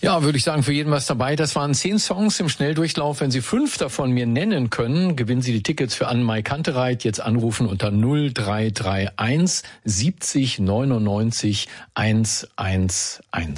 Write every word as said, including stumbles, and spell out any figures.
Ja, würde ich sagen, für jeden was dabei. Das waren zehn Songs im Schnelldurchlauf. Wenn Sie fünf davon mir nennen können, gewinnen Sie die Tickets für Anne-Mai Kantereit. Jetzt anrufen unter null drei drei eins siebzig neunundneunzig hundertundeins.